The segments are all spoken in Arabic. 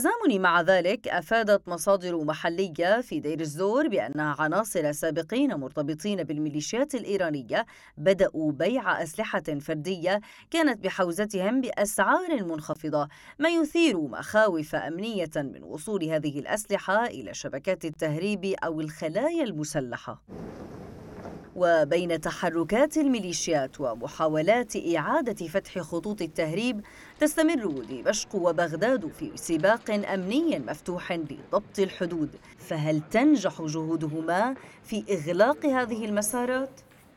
بالتزامن مع ذلك، أفادت مصادر محلية في دير الزور بأن عناصر سابقين مرتبطين بالميليشيات الإيرانية بدأوا بيع أسلحة فردية كانت بحوزتهم بأسعار منخفضة، ما يثير مخاوف أمنية من وصول هذه الأسلحة إلى شبكات التهريب أو الخلايا المسلحة. وبين تحركات الميليشيات ومحاولات إعادة فتح خطوط التهريب، تستمر دمشق وبغداد في سباق أمني مفتوح لضبط الحدود، فهل تنجح جهودهما في إغلاق هذه المسارات؟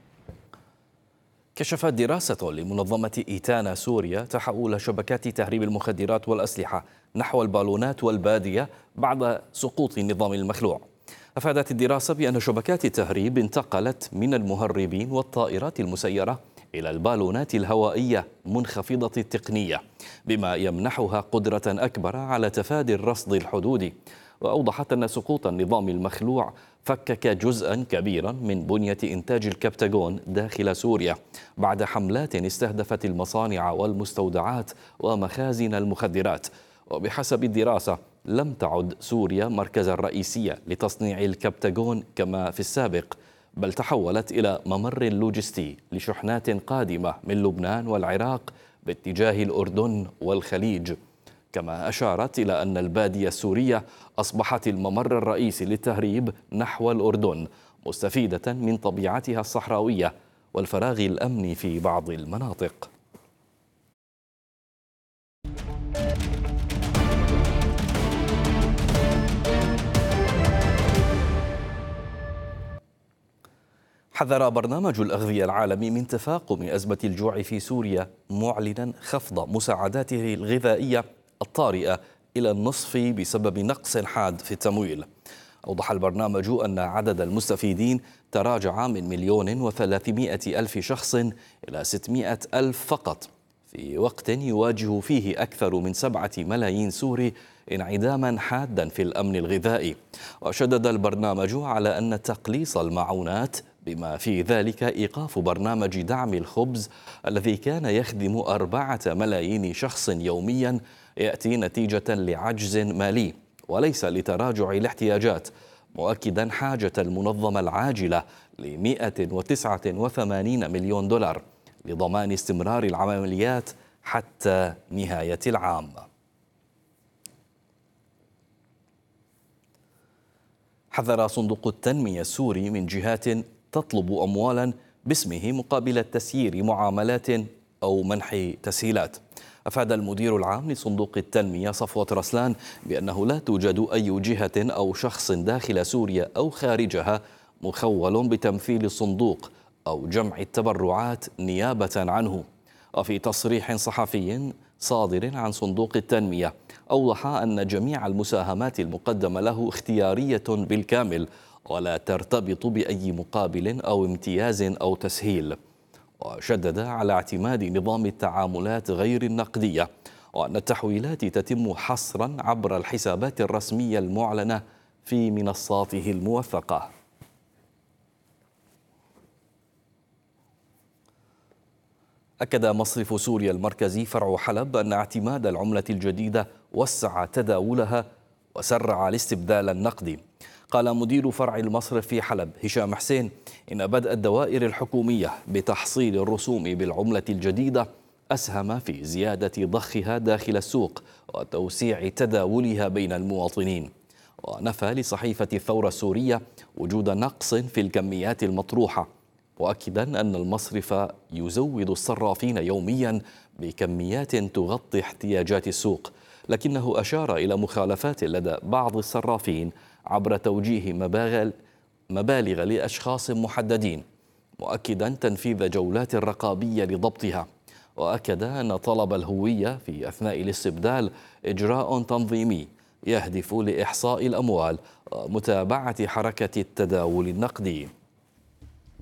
كشفت دراسة لمنظمة إيتانا سوريا تحول شبكات تهريب المخدرات والأسلحة نحو البالونات والبادية بعد سقوط النظام المخلوع. أفادت الدراسة بأن شبكات التهريب انتقلت من المهربين والطائرات المسيرة إلى البالونات الهوائية منخفضة التقنية، بما يمنحها قدرة أكبر على تفادي الرصد الحدودي. وأوضحت أن سقوط النظام المخلوع فكك جزءا كبيرا من بنية إنتاج الكبتاغون داخل سوريا بعد حملات استهدفت المصانع والمستودعات ومخازن المخدرات. وبحسب الدراسة لم تعد سوريا مركزا رئيسيا لتصنيع الكبتاغون كما في السابق، بل تحولت إلى ممر لوجستي لشحنات قادمة من لبنان والعراق باتجاه الأردن والخليج. كما أشارت إلى أن البادية السورية أصبحت الممر الرئيسي للتهريب نحو الأردن، مستفيدة من طبيعتها الصحراوية والفراغ الأمني في بعض المناطق. حذر برنامج الأغذية العالمي من تفاقم أزمة الجوع في سوريا، معلنا خفض مساعداته الغذائية الطارئة إلى النصف بسبب نقص حاد في التمويل. أوضح البرنامج أن عدد المستفيدين تراجع من 1,300,000 شخص إلى 600,000 فقط، في وقت يواجه فيه أكثر من 7 ملايين سوري انعداما حادا في الأمن الغذائي. وشدد البرنامج على أن تقليص المعونات بما في ذلك إيقاف برنامج دعم الخبز الذي كان يخدم 4 ملايين شخص يوميا يأتي نتيجة لعجز مالي وليس لتراجع الاحتياجات، مؤكدا حاجة المنظمة العاجلة ل189 مليون دولار لضمان استمرار العمليات حتى نهاية العام. حذر صندوق التنمية السوري من جهات تطلب أموالا باسمه مقابل تسيير معاملات أو منح تسهيلات. أفاد المدير العام لصندوق التنمية صفوة رسلان بأنه لا توجد أي جهة أو شخص داخل سوريا أو خارجها مخول بتمثيل الصندوق أو جمع التبرعات نيابة عنه. وفي تصريح صحفي صادر عن صندوق التنمية أوضح أن جميع المساهمات المقدمة له اختيارية بالكامل ولا ترتبط بأي مقابل أو امتياز أو تسهيل. وشدد على اعتماد نظام التعاملات غير النقدية وأن التحويلات تتم حصرا عبر الحسابات الرسمية المعلنة في منصاته الموثقة. أكد مصرف سوريا المركزي فرع حلب أن اعتماد العملة الجديدة وسع تداولها وسرع الاستبدال النقدي. قال مدير فرع المصرف في حلب هشام حسين إن بدء الدوائر الحكومية بتحصيل الرسوم بالعملة الجديدة أسهم في زيادة ضخها داخل السوق وتوسيع تداولها بين المواطنين. ونفى لصحيفة الثورة السورية وجود نقص في الكميات المطروحة، مؤكدا أن المصرف يزود الصرافين يوميا بكميات تغطي احتياجات السوق، لكنه أشار إلى مخالفات لدى بعض الصرافين عبر توجيه مبالغ لأشخاص محددين، مؤكدا تنفيذ جولات رقابية لضبطها. وأكد أن طلب الهوية في أثناء الاستبدال إجراء تنظيمي يهدف لإحصاء الأموال ومتابعة حركة التداول النقدي.